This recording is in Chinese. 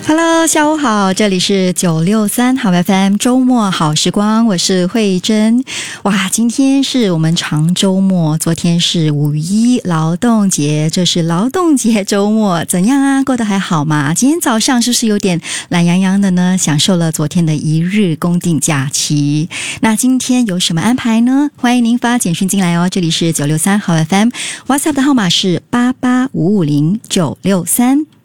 Hello， 下午好，这里是963好 FM 周末好时光，我是慧珍。哇，今天是我们长周末，昨天是5·1劳动节，这是劳动节周末，怎样啊？过得还好吗？今天早上是不是有点懒洋洋的呢？享受了昨天的一日公定假期。那今天有什么安排呢？欢迎您发简讯进来哦，这里是963好 FM， WhatsApp 的号码是88550-963。